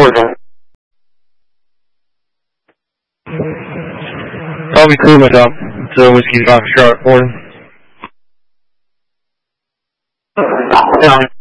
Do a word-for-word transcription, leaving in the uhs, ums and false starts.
Gordon. Tommy Kuma, Tom. So Whiskey Fox Charlotte, Gordon. Down.